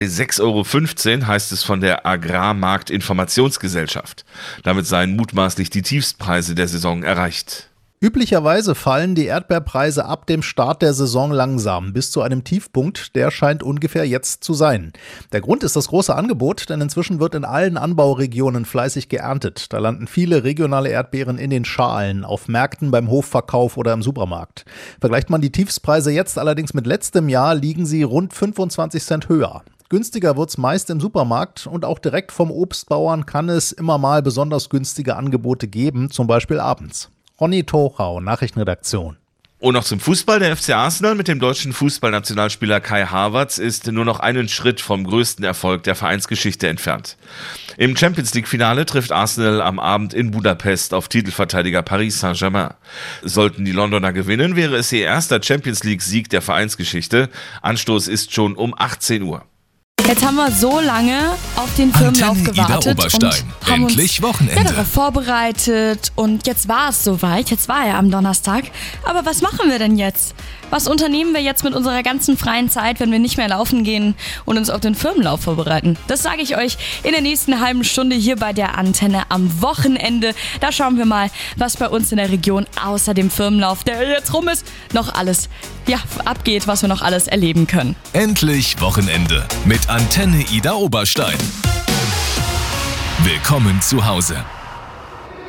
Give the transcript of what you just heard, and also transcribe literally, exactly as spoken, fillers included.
sechs Euro fünfzehn heißt es von der Agrarmarktinformationsgesellschaft. Damit seien mutmaßlich die Tiefstpreise der Saison erreicht. Üblicherweise fallen die Erdbeerpreise ab dem Start der Saison langsam bis zu einem Tiefpunkt, der scheint ungefähr jetzt zu sein. Der Grund ist das große Angebot, denn inzwischen wird in allen Anbauregionen fleißig geerntet. Da landen viele regionale Erdbeeren in den Schalen, auf Märkten, beim Hofverkauf oder im Supermarkt. Vergleicht man die Tiefstpreise jetzt allerdings mit letztem Jahr, liegen sie rund fünfundzwanzig Cent höher. Günstiger wird's meist im Supermarkt und auch direkt vom Obstbauern kann es immer mal besonders günstige Angebote geben, zum Beispiel abends. Ronny Tochau, Nachrichtenredaktion. Und noch zum Fußball. Der F C Arsenal mit dem deutschen Fußballnationalspieler Kai Havertz ist nur noch einen Schritt vom größten Erfolg der Vereinsgeschichte entfernt. Im Champions-League-Finale trifft Arsenal am Abend in Budapest auf Titelverteidiger Paris Saint-Germain. Sollten die Londoner gewinnen, wäre es ihr erster Champions-League-Sieg der Vereinsgeschichte. Anstoß ist schon um achtzehn Uhr. Jetzt haben wir so lange auf den Firmenlauf Antenne gewartet Ida Oberstein. und haben Endlich uns Wochenende. sehr darauf vorbereitet und jetzt war es soweit, jetzt war ja am Donnerstag. Aber was machen wir denn jetzt? Was unternehmen wir jetzt mit unserer ganzen freien Zeit, wenn wir nicht mehr laufen gehen und uns auf den Firmenlauf vorbereiten? Das sage ich euch in der nächsten halben Stunde hier bei der Antenne am Wochenende. Da schauen wir mal, was bei uns in der Region außer dem Firmenlauf, der jetzt rum ist, noch alles ja, abgeht, was wir noch alles erleben können. Endlich Wochenende mit Antenne Ida Oberstein. Willkommen zu Hause.